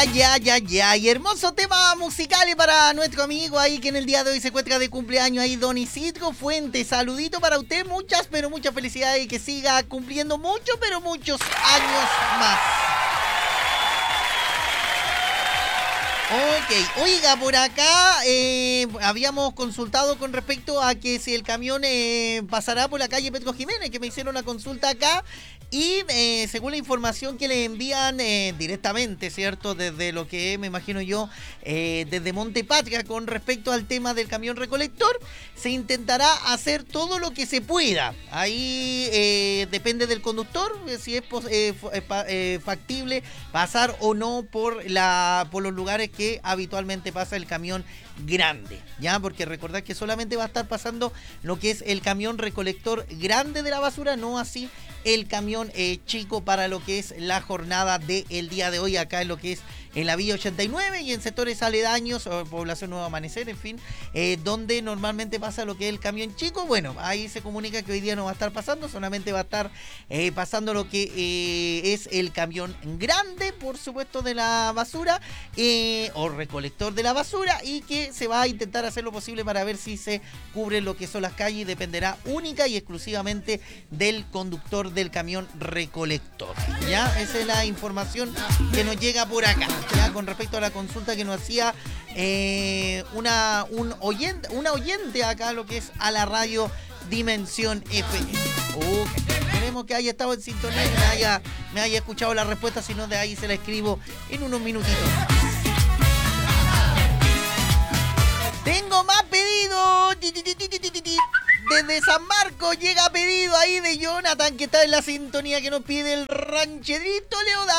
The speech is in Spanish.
Y hermoso tema musical para nuestro amigo ahí que en el día de hoy se encuentra de cumpleaños ahí, don Isidro Fuentes. Saludito para usted, muchas, pero muchas felicidades y que siga cumpliendo muchos, pero muchos años más. Ok, oiga, por acá habíamos consultado con respecto a que si el camión pasará por la calle Petro Jiménez, que me hicieron la consulta acá. Y según la información que le envían directamente, ¿cierto? Desde lo que me imagino yo, desde Montepatria, con respecto al tema del camión recolector, se intentará hacer todo lo que se pueda. Ahí depende del conductor, si es factible pasar o no por los lugares que habitualmente pasa el camión grande, ¿ya? Porque recordad que solamente va a estar pasando lo que es el camión recolector grande de la basura, no así el camión chico para lo que es la jornada del día de hoy acá en lo que es en la Villa 89 y en sectores aledaños, población Nuevo Amanecer, en fin, donde normalmente pasa lo que es el camión chico. Bueno, ahí se comunica que hoy día no va a estar pasando, solamente va a estar pasando lo que es el camión grande, por supuesto, de la basura o recolector de la basura, y que se va a intentar hacer lo posible para ver si se cubre lo que son las calles. Dependerá única y exclusivamente del conductor del camión recolector, ¿ya? Esa es la información que nos llega por acá, ¿ya? Con respecto a la consulta que nos hacía una oyente acá, lo que es a la radio Dimensión FM. Esperemos que haya estado en sintonía y me haya escuchado la respuesta, si no de ahí se la escribo en unos minutitos. Tengo más pedidos. Desde San Marcos llega pedido ahí de Jonathan, que está en la sintonía, que nos pide el rancherito Leodán.